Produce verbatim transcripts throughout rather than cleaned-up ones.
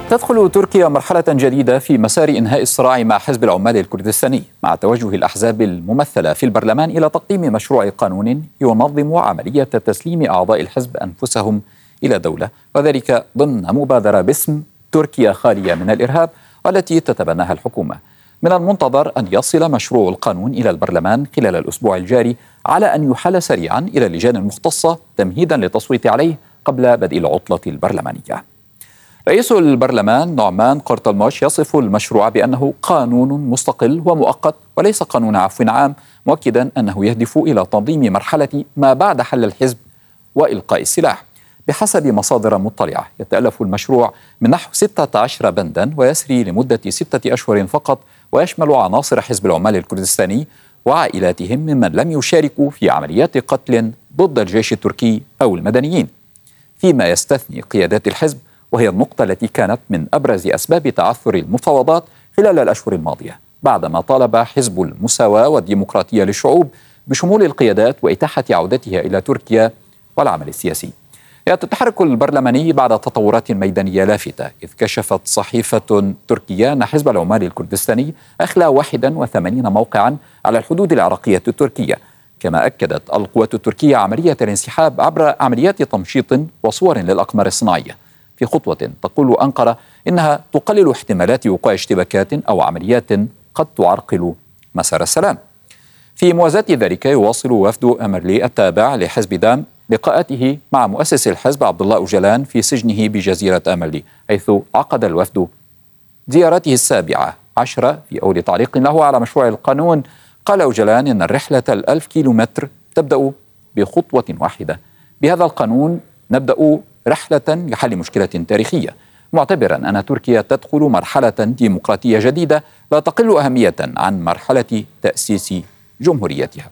تدخل تركيا مرحلة جديدة في مسار إنهاء الصراع مع حزب العمال الكردستاني، مع توجه الأحزاب الممثلة في البرلمان إلى تقديم مشروع قانون ينظم عملية تسليم أعضاء الحزب أنفسهم إلى دولة، وذلك ضمن مبادرة باسم تركيا خالية من الإرهاب والتي تتبناها الحكومة. من المنتظر أن يصل مشروع القانون إلى البرلمان خلال الأسبوع الجاري، على أن يحال سريعا إلى اللجان المختصة تمهيدا للتصويت عليه قبل بدء العطلة البرلمانية. رئيس البرلمان نعمان قرطلمش يصف المشروع بأنه قانون مستقل ومؤقت وليس قانون عفو عام، مؤكدا أنه يهدف إلى تنظيم مرحلة ما بعد حل الحزب وإلقاء السلاح. بحسب مصادر مطلعة يتألف المشروع من نحو ستة عشر بندا ويسري لمدة ستة أشهر فقط، ويشمل عناصر حزب العمال الكردستاني وعائلاتهم ممن لم يشاركوا في عمليات قتل ضد الجيش التركي أو المدنيين، فيما يستثني قيادات الحزب، وهي النقطة التي كانت من أبرز أسباب تعثر المفاوضات خلال الأشهر الماضية، بعدما طالب حزب المساواة والديمقراطية للشعوب بشمول القيادات وإتاحة عودتها إلى تركيا والعمل السياسي. يأتي التحرك البرلماني بعد تطورات ميدانية لافتة، إذ كشفت صحيفة تركيا أن حزب العمال الكردستاني أخلى واحد وثمانين موقعا على الحدود العراقية التركية، كما أكدت القوات التركية عملية الانسحاب عبر عمليات تمشيط وصور للأقمار الصناعية، في خطوة تقول أنقرة إنها تقلل احتمالات وقوع اشتباكات أو عمليات قد تعرقل مسار السلام. في موازاة ذلك، يواصل وفد أمرلي التابع لحزب دام لقاءاته مع مؤسس الحزب عبد الله أوجلان في سجنه بجزيرة أمرلي، حيث عقد الوفد زيارته السابعة عشرة. في أول تعليق له على مشروع القانون، قال أوجلان إن الرحلة الألف كيلومتر تبدأ بخطوة واحدة. بهذا القانون نبدأ رحلة لحل مشكلة تاريخية، معتبرا أن تركيا تدخل مرحلة ديمقراطية جديدة لا تقل أهمية عن مرحلة تأسيس جمهوريتها.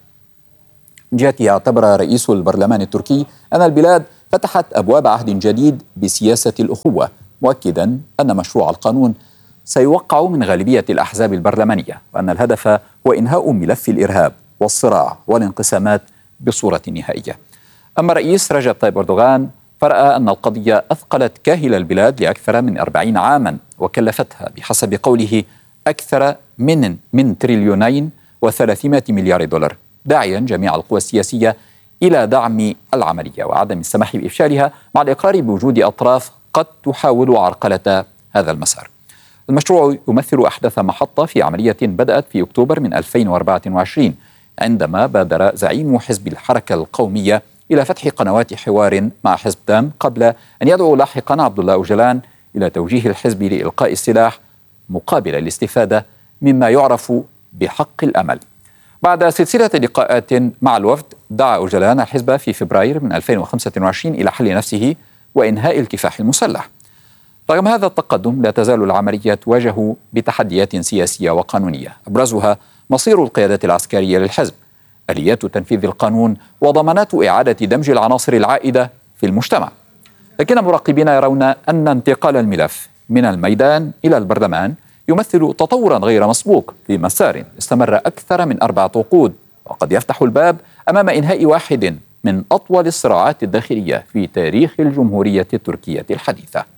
من جهته اعتبر رئيس البرلمان التركي أن البلاد فتحت أبواب عهد جديد بسياسة الأخوة، مؤكدا أن مشروع القانون سيوقع من غالبية الأحزاب البرلمانية، وأن الهدف هو إنهاء ملف الإرهاب والصراع والانقسامات بصورة نهائية. أما الرئيس رجب طيب أردوغان فرأى أن القضية أثقلت كاهل البلاد لأكثر من أربعين عاما، وكلفتها بحسب قوله أكثر من من تريليونين وثلاثمائة مليار دولار، داعيا جميع القوى السياسية إلى دعم العملية وعدم السماح بإفشالها، مع الإقرار بوجود أطراف قد تحاول عرقلة هذا المسار. المشروع يمثل أحدث محطة في عملية بدأت في أكتوبر من ألفين وأربعة وعشرين، عندما بادر زعيم حزب الحركة القومية إلى فتح قنوات حوار مع حزب دام، قبل أن يدعو لاحقا عبد الله أوجلان إلى توجيه الحزب لإلقاء السلاح مقابل الاستفادة مما يعرف بحق الأمل. بعد سلسلة لقاءات مع الوفد، دعا أوجلان الحزب في فبراير من ألفين وخمسة وعشرين إلى حل نفسه وإنهاء الكفاح المسلح. رغم هذا التقدم، لا تزال العملية تواجه بتحديات سياسية وقانونية، أبرزها مصير القيادات العسكرية للحزب، آليات تنفيذ القانون، وضمانات إعادة دمج العناصر العائدة في المجتمع. لكن مراقبين يرون أن انتقال الملف من الميدان إلى البرلمان يمثل تطورا غير مسبوق في مسار استمر أكثر من أربعة عقود، وقد يفتح الباب أمام إنهاء واحد من أطول الصراعات الداخلية في تاريخ الجمهورية التركية الحديثة.